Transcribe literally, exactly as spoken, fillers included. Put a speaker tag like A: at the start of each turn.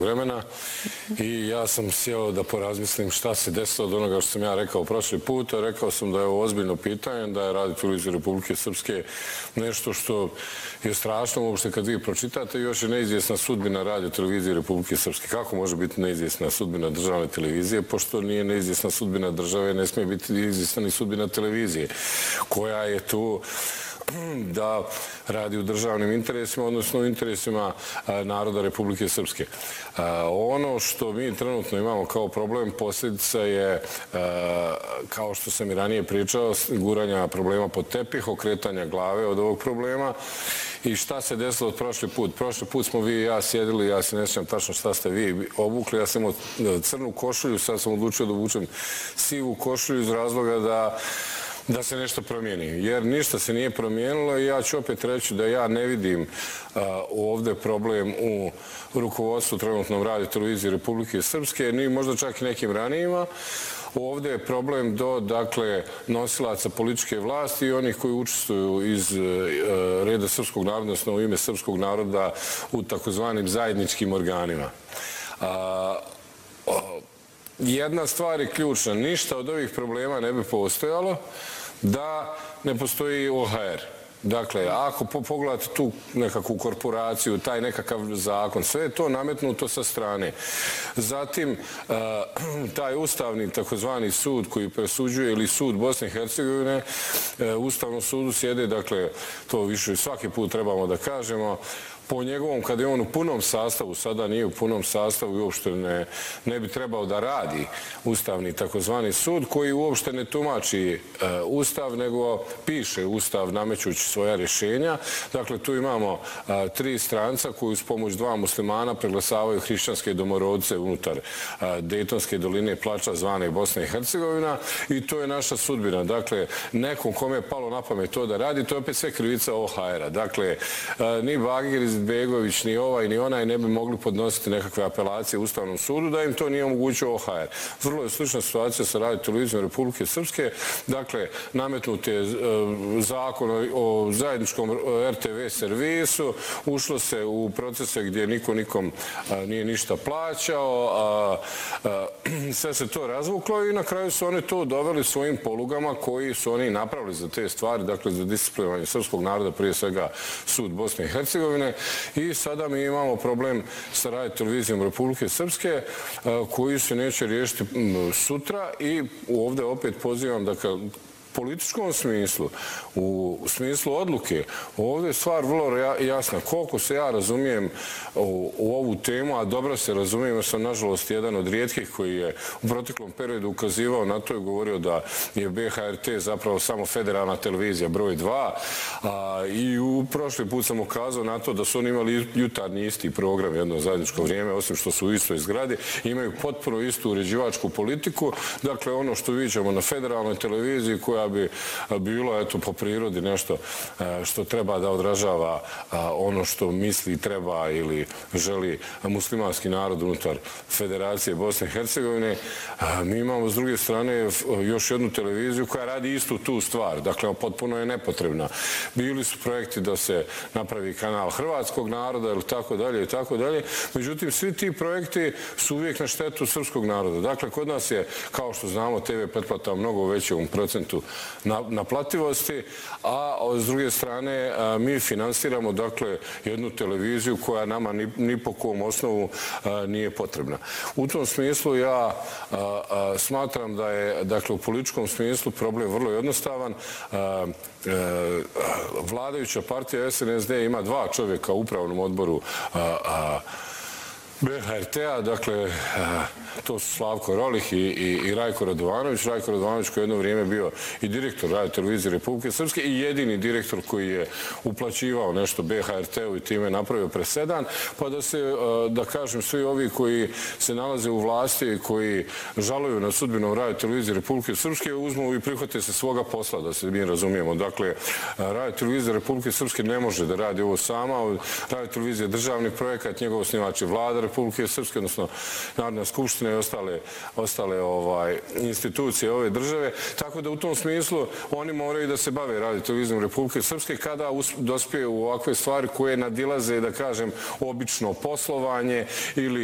A: vremena i ja sam sjeo da porazmislim šta se desilo od onoga što sam ja rekao prošli put. Rekao sam da je ovo ozbiljno pitanje, da je Radio Televizija Republike Srpske nešto što je strašno uopšte kad vi pročitate. Još je neizvjesna sudbina Radio Televizije Republike Srpske. Kako može biti neizvjesna sudbina državne televizije? Pošto nije neizvjesna sudbina države, ne smije biti neizvjesna ni sudbina televizije, koja je tu da radi u državnim interesima, odnosno u interesima naroda Republike Srpske. Ono što mi trenutno imamo kao problem, posljedica je, kao što sam i ranije pričao, guranja problema pod tepih, okretanja glave od ovog problema. I šta se desilo od prošli put? Prošli put smo vi i ja sjedili, ja se ne sjećam tačno šta ste vi obukli. Ja sam imao crnu košulju, sad sam odlučio da obučem sivu košulju iz razloga da da se nešto promijeni, jer ništa se nije promijenilo i ja ću opet reći da ja ne vidim ovdje problem u rukovodstvu trenutnom Radio Televizije Republike Srpske, ni možda čak i nekim ranijima. Ovdje je problem do, dakle, nosilaca političke vlasti i onih koji učestvuju iz reda srpskog naroda, odnosno u ime srpskog naroda u takozvanim zajedničkim organima. Jedna stvar je ključna. Ništa od ovih problema ne bi postojalo da ne postoji O H R. Dakle, ako pogledate tu nekakvu korporaciju, taj nekakav zakon, sve je to nametnuto sa strane. Zatim, taj ustavni takozvani sud koji presuđuje, ili sud Bosne i Hercegovine, u Ustavnom sudu sjede, dakle, to više svaki put trebamo da kažemo, po njegovom, kada je on u punom sastavu, sada nije u punom sastavu i uopšte ne, ne bi trebao da radi ustavni takozvani sud, koji uopšte ne tumači uh, ustav, nego piše ustav namećući svoja rješenja. Dakle, tu imamo uh, tri stranca koji uz pomoć dva muslimana preglasavaju hrišćanske domorodce unutar uh, Dejtonske doline Plača zvane Bosna i Hercegovina i to je naša sudbina. Dakle, nekom kome je palo na pamet to da radi, to je opet sve krivica O H R-a. Dakle, uh, ni Bagir iz Begović, ni ovaj, ni onaj ne bi mogli podnositi nekakve apelacije u Ustavnom sudu da im to nije omogućio O H R. Vrlo je slična situacija sa Radio Televizijom Republike Srpske. Dakle, nametnut je zakon o zajedničkom R T V servisu, ušlo se u procese gdje niko nikom nije ništa plaćao, a, a, sve se to razvuklo i na kraju su oni to doveli svojim polugama koji su oni napravili za te stvari, dakle za disciplinovanje srpskog naroda, prije svega sud Bosne i Hercegovine. I sada mi imamo problem sa Radio Televizijom Republike Srpske koji se neće riješiti sutra i ovdje opet pozivam da u političkom smislu, u smislu odluke, ovdje je stvar vrlo jasna. Koliko se ja razumijem u, u ovu temu, a dobro se razumijem, jer sam nažalost jedan od rijetkih koji je u proteklom periodu ukazivao na to i govorio da je B H R T zapravo samo federalna televizija broj dva. A, I u prošli put sam ukazao na to da su oni imali jutarnji isti program jedno zajedničko vrijeme, osim što su u istoj zgradi, imaju potpuno istu uređivačku politiku. Dakle, ono što vidimo na federalnoj televiziji koja bi bilo eto po prirodi nešto što treba da odražava ono što misli treba ili želi muslimanski narod unutar Federacije Bosne i Hercegovine. Mi imamo s druge strane još jednu televiziju koja radi istu tu stvar. Dakle, potpuno je nepotrebna. Bili su projekti da se napravi kanal hrvatskog naroda ili tako dalje i tako dalje. Međutim, svi ti projekti su uvijek na štetu srpskog naroda. Dakle, kod nas je, kao što znamo, T V pretplata mnogo većem procentu naplativosti, a s druge strane mi finansiramo dakle jednu televiziju koja nama ni, ni po kom osnovu nije potrebna. U tom smislu ja smatram da je dakle u političkom smislu problem vrlo jednostavan. Vladajuća partija S N S D ima dva čovjeka u upravnom odboru B H R T-a, dakle, to su Slavko Rolih i, i, i Rajko Radovanović. Rajko Radovanović koji je jedno vrijeme bio i direktor Radio Televizije Republike Srpske i jedini direktor koji je uplaćivao nešto B H R T-u i time napravio presedan, pa da se, da kažem, svi ovi koji se nalaze u vlasti i koji žaluju na sudbinom Radio Televizije Republike Srpske uzmu i prihvate se svoga posla, da se mi razumijemo. Dakle, Radio Televizija Republike Srpske ne može da radi ovo sama. Radio Televizija je državni projekat, njegov osnivač je Vlada Republike Srpske, odnosno Narodna skupština i ostale, ostale ovaj, institucije ove države. Tako da u tom smislu oni moraju da se bave Radio Televizijom Republike Srpske kada dospije u ovakve stvari koje nadilaze, da kažem, obično poslovanje ili